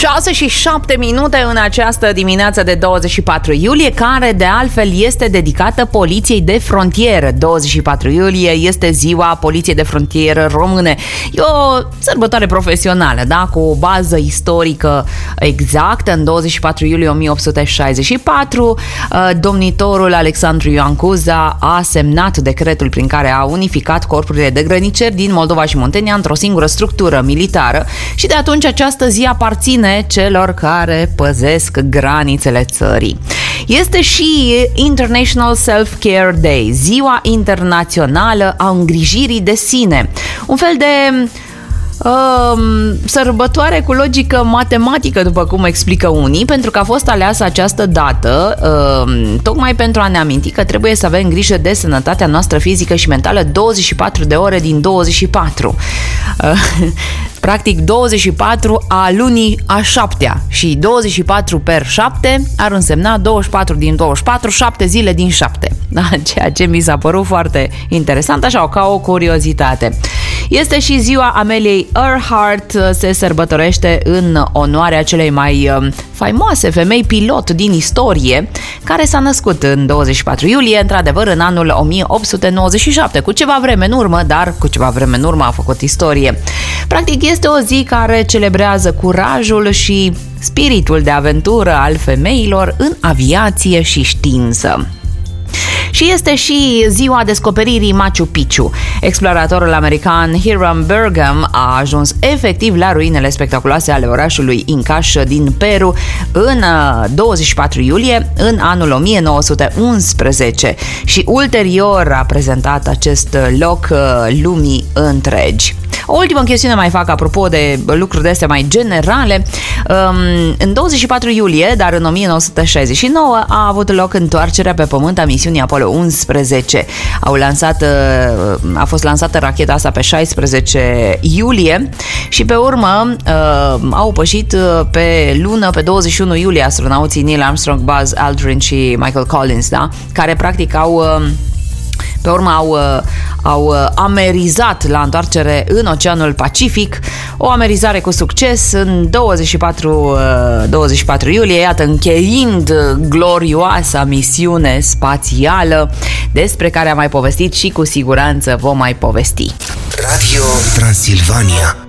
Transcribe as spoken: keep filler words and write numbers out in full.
șase și șapte minute în această dimineață de douăzeci și patru iulie, care de altfel este dedicată Poliției de Frontieră. douăzeci și patru iulie este ziua Poliției de Frontieră Române. E o sărbătoare profesională, da? Cu o bază istorică exactă. În douăzeci și patru iulie o mie opt sute șaizeci și patru, domnitorul Alexandru Ioan Cuza a semnat decretul prin care a unificat corpurile de grăniceri din Moldova și Muntenia într-o singură structură militară și de atunci această zi aparține celor care păzesc granițele țării. Este și International Self-Care Day, ziua internațională a îngrijirii de sine. Un fel de Uh, sărbătoare cu logică matematică, după cum explică unii, pentru că a fost aleasă această dată uh, tocmai pentru a ne aminti că trebuie să avem grijă de sănătatea noastră fizică și mentală douăzeci și patru de ore din douăzeci și patru. Uh, practic douăzeci și patru a lunii a șaptea și douăzeci și patru per șapte ar însemna douăzeci și patru din douăzeci și patru, șapte zile din șapte. Da? Ceea ce mi s-a părut foarte interesant, așa, ca o curiozitate. Este și ziua Ameliei Earhart, se sărbătorește în onoarea celei mai faimoase femei pilot din istorie, care s-a născut în douăzeci și patru iulie, într-adevăr în anul o mie opt sute nouăzeci și șapte, cu ceva vreme în urmă, dar cu ceva vreme în urmă a făcut istorie. Practic este o zi care celebrează curajul și spiritul de aventură al femeilor în aviație și știință. Și este și ziua descoperirii Machu Picchu. Exploratorul american Hiram Burgum a ajuns efectiv la ruinele spectaculoase ale orașului Incaș din Peru în douăzeci și patru iulie în anul o mie nouă sute unsprezece și ulterior a prezentat acest loc lumii întregi. O ultimă chestiune mai fac apropo de lucruri de astea mai generale. În douăzeci și patru iulie, dar în o mie nouă sute șaizeci și nouă, a avut loc întoarcerea pe pământ a misiunii Apollo unsprezece. Au lansat, a fost lansată racheta asta pe șaisprezece iulie și pe urmă au pășit pe lună pe douăzeci și unu iulie astronauții Neil Armstrong, Buzz Aldrin și Michael Collins, da? Care practic au Pe urmă au, au amerizat la întoarcere în Oceanul Pacific, o amerizare cu succes în douăzeci și patru, douăzeci și patru iulie, iată, încheind glorioasa misiune spațială despre care am mai povestit și cu siguranță vom mai povesti. Radio Transilvania.